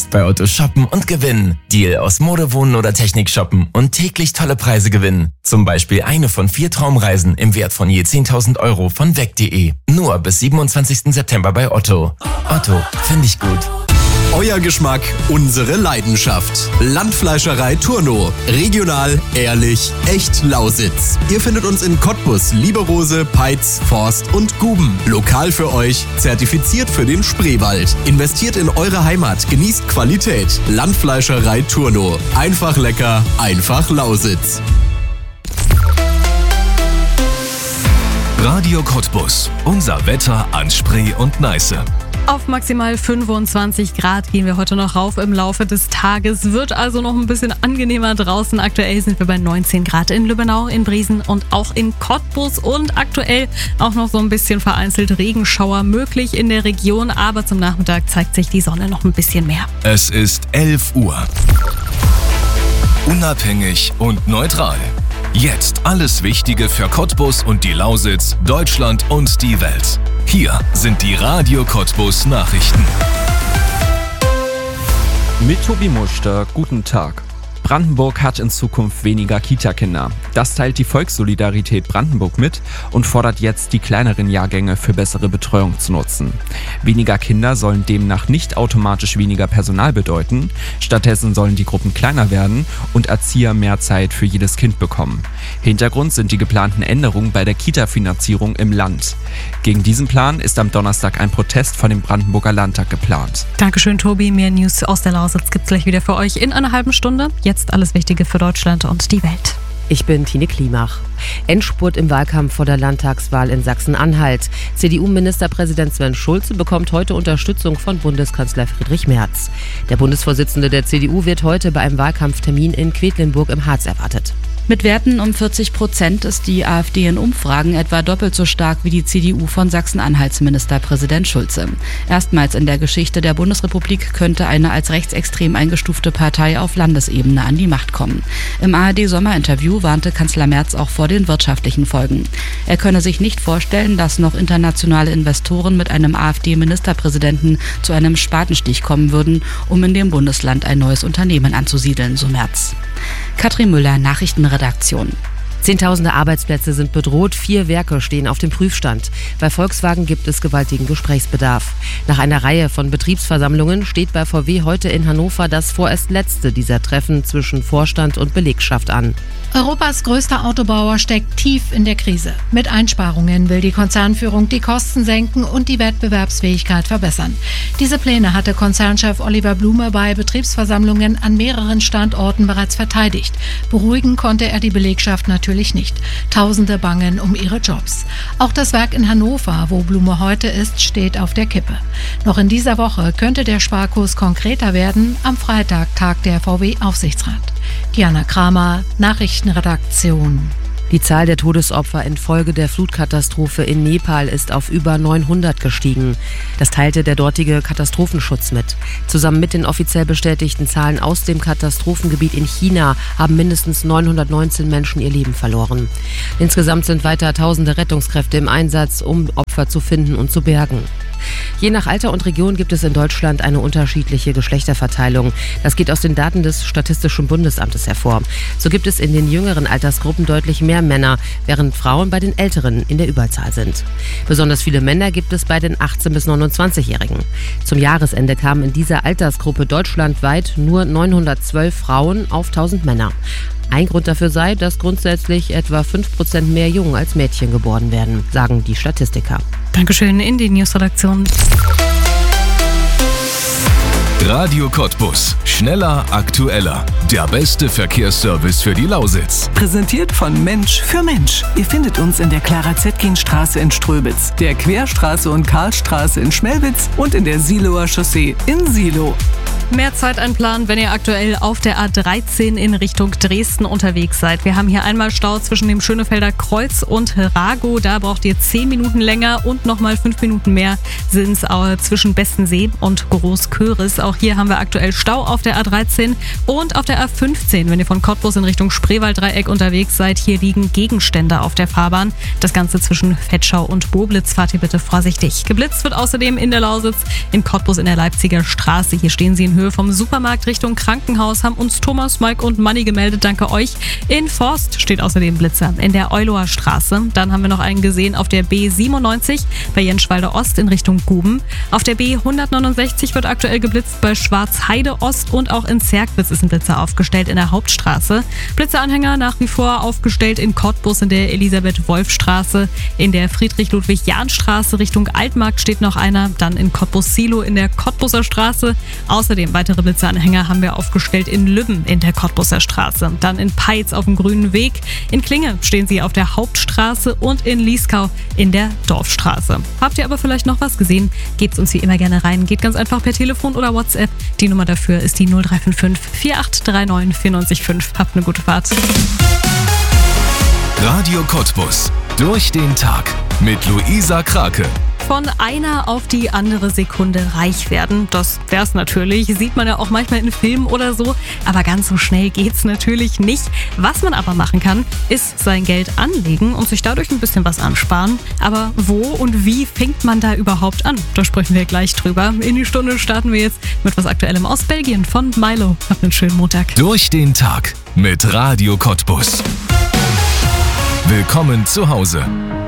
Jetzt bei Otto shoppen und gewinnen. Deal aus Mode, Wohnen oder Technik shoppen und täglich tolle Preise gewinnen. Zum Beispiel eine von 4 Traumreisen im Wert von je 10.000 Euro von weg.de. Nur bis 27. September bei Otto. Otto, finde ich gut. Euer Geschmack, unsere Leidenschaft. Landfleischerei Turno. Regional, ehrlich, echt Lausitz. Ihr findet uns in Cottbus, Lieberose, Peitz, Forst und Guben. Lokal für euch, zertifiziert für den Spreewald. Investiert in eure Heimat, genießt Qualität. Landfleischerei Turno. Einfach lecker, einfach Lausitz. Radio Cottbus. Unser Wetter an Spree und Neiße. Auf maximal 25 Grad gehen wir heute noch rauf im Laufe des Tages. Wird also noch ein bisschen angenehmer draußen. Aktuell sind wir bei 19 Grad in Lübbenau, in Briesen und auch in Cottbus. Und aktuell auch noch so ein bisschen vereinzelt Regenschauer möglich in der Region. Aber zum Nachmittag zeigt sich die Sonne noch ein bisschen mehr. Es ist 11 Uhr. Unabhängig und neutral. Jetzt alles Wichtige für Cottbus und die Lausitz, Deutschland und die Welt. Hier sind die Radio Cottbus Nachrichten. Mit Tobi Muster, guten Tag. Brandenburg hat in Zukunft weniger Kita-Kinder. Das teilt die Volkssolidarität Brandenburg mit und fordert jetzt, die kleineren Jahrgänge für bessere Betreuung zu nutzen. Weniger Kinder sollen demnach nicht automatisch weniger Personal bedeuten. Stattdessen sollen die Gruppen kleiner werden und Erzieher mehr Zeit für jedes Kind bekommen. Hintergrund sind die geplanten Änderungen bei der Kita-Finanzierung im Land. Gegen diesen Plan ist am Donnerstag ein Protest vor dem Brandenburger Landtag geplant. Dankeschön, Tobi. Mehr News aus der Lausitz gibt's gleich wieder für euch in einer halben Stunde. Jetzt alles Wichtige für Deutschland und die Welt. Ich bin Tine Klimach. Endspurt im Wahlkampf vor der Landtagswahl in Sachsen-Anhalt. CDU-Ministerpräsident Sven Schulze bekommt heute Unterstützung von Bundeskanzler Friedrich Merz. Der Bundesvorsitzende der CDU wird heute bei einem Wahlkampftermin in Quedlinburg im Harz erwartet. Mit Werten um 40% ist die AfD in Umfragen etwa doppelt so stark wie die CDU von Sachsen-Anhalts Ministerpräsident Schulze. Erstmals in der Geschichte der Bundesrepublik könnte eine als rechtsextrem eingestufte Partei auf Landesebene an die Macht kommen. Im ARD-Sommerinterview warnte Kanzler Merz auch vor den wirtschaftlichen Folgen. Er könne sich nicht vorstellen, dass noch internationale Investoren mit einem AfD-Ministerpräsidenten zu einem Spatenstich kommen würden, um in dem Bundesland ein neues Unternehmen anzusiedeln, so Merz. Katrin Müller, Nachrichtenredaktion. Zehntausende Arbeitsplätze sind bedroht, 4 Werke stehen auf dem Prüfstand. Bei Volkswagen gibt es gewaltigen Gesprächsbedarf. Nach einer Reihe von Betriebsversammlungen steht bei VW heute in Hannover das vorerst letzte dieser Treffen zwischen Vorstand und Belegschaft an. Europas größter Autobauer steckt tief in der Krise. Mit Einsparungen will die Konzernführung die Kosten senken und die Wettbewerbsfähigkeit verbessern. Diese Pläne hatte Konzernchef Oliver Blume bei Betriebsversammlungen an mehreren Standorten bereits verteidigt. Beruhigen konnte er die Belegschaft natürlich nicht. Tausende bangen um ihre Jobs. Auch das Werk in Hannover, wo Blume heute ist, steht auf der Kippe. Noch in dieser Woche könnte der Sparkurs konkreter werden. Am Freitag tagt der VW-Aufsichtsrat. Diana Kramer, Nachrichtenredaktion. Die Zahl der Todesopfer infolge der Flutkatastrophe in Nepal ist auf über 900 gestiegen. Das teilte der dortige Katastrophenschutz mit. Zusammen mit den offiziell bestätigten Zahlen aus dem Katastrophengebiet in China haben mindestens 919 Menschen ihr Leben verloren. Insgesamt sind weiter tausende Rettungskräfte im Einsatz, um Opfer zu finden und zu bergen. Je nach Alter und Region gibt es in Deutschland eine unterschiedliche Geschlechterverteilung. Das geht aus den Daten des Statistischen Bundesamtes hervor. So gibt es in den jüngeren Altersgruppen deutlich mehr Männer, während Frauen bei den Älteren in der Überzahl sind. Besonders viele Männer gibt es bei den 18- bis 29-Jährigen. Zum Jahresende kamen in dieser Altersgruppe deutschlandweit nur 912 Frauen auf 1000 Männer. Ein Grund dafür sei, dass grundsätzlich etwa 5% mehr Jungen als Mädchen geboren werden, sagen die Statistiker. Dankeschön in die Newsredaktion. Radio Cottbus. Schneller, aktueller. Der beste Verkehrsservice für die Lausitz. Präsentiert von Mensch für Mensch. Ihr findet uns in der Clara-Zetkin-Straße in Ströbitz, der Querstraße und Karlstraße in Schmelwitz und in der Siloer Chaussee in Silo. Mehr Zeit einplanen, wenn ihr aktuell auf der A13 in Richtung Dresden unterwegs seid. Wir haben hier einmal Stau zwischen dem Schönefelder Kreuz und Ragow. Da braucht ihr 10 Minuten länger und nochmal 5 Minuten mehr sind es zwischen Bestensee und Großköris. Auch hier haben wir aktuell Stau auf der A13 und auf der A15. Wenn ihr von Cottbus in Richtung Spreewalddreieck unterwegs seid, hier liegen Gegenstände auf der Fahrbahn. Das Ganze zwischen Vetschau und Boblitz. Fahrt ihr bitte vorsichtig. Geblitzt wird außerdem in der Lausitz, in Cottbus in der Leipziger Straße. Hier stehen sie in Höhe vom Supermarkt Richtung Krankenhaus haben uns Thomas, Mike und Manni gemeldet. Danke euch. In Forst steht außerdem Blitzer in der Euloer Straße. Dann haben wir noch einen gesehen auf der B97 bei Jenschwalde Ost in Richtung Guben. Auf der B169 wird aktuell geblitzt bei Schwarzheide Ost und auch in Zerkwitz ist ein Blitzer aufgestellt in der Hauptstraße. Blitzeranhänger nach wie vor aufgestellt in Cottbus in der Elisabeth-Wolf-Straße. In der Friedrich-Ludwig-Jahn-Straße Richtung Altmarkt steht noch einer. Dann in Cottbus-Silo in der Cottbuser Straße. Außerdem weitere Blitzeranhänger haben wir aufgestellt in Lübben in der Cottbuser Straße. Dann in Peitz auf dem Grünen Weg. In Klinge stehen sie auf der Hauptstraße und in Lieskau in der Dorfstraße. Habt ihr aber vielleicht noch was gesehen? Gebt's uns wie immer gerne rein. Geht ganz einfach per Telefon oder WhatsApp. Die Nummer dafür ist die 0355 4839 945. Habt eine gute Fahrt. Radio Cottbus. Durch den Tag. Mit Luisa Krake. Von einer auf die andere Sekunde reich werden, das wär's natürlich. Sieht man ja auch manchmal in Filmen oder so. Aber ganz so schnell geht's natürlich nicht. Was man aber machen kann, ist sein Geld anlegen und sich dadurch ein bisschen was ansparen. Aber wo und wie fängt man da überhaupt an? Da sprechen wir gleich drüber. In die Stunde starten wir jetzt mit was Aktuellem aus Belgien von Milo. Habt einen schönen Montag. Durch den Tag mit Radio Cottbus. Willkommen zu Hause.